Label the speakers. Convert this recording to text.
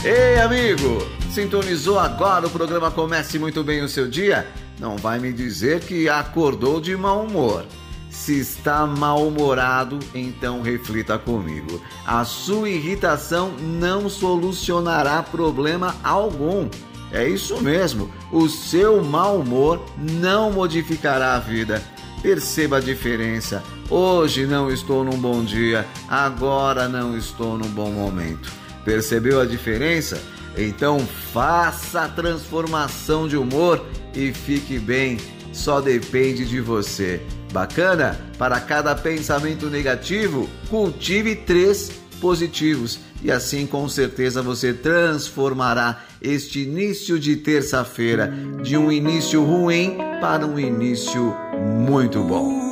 Speaker 1: Ei, amigo, sintonizou agora o programa Comece Muito Bem o Seu Dia? Não vai me dizer que acordou de mau humor. Se está mal-humorado, então reflita comigo. A sua irritação não solucionará problema algum. É isso mesmo, o seu mau humor não modificará a vida. Perceba a diferença. Hoje não estou num bom dia, agora não estou num bom momento. Percebeu a diferença? Então faça a transformação de humor e fique bem. Só depende de você. Bacana? Para cada pensamento negativo, cultive 3 positivos. E assim com certeza você transformará este início de terça-feira de um início ruim para um início muito bom.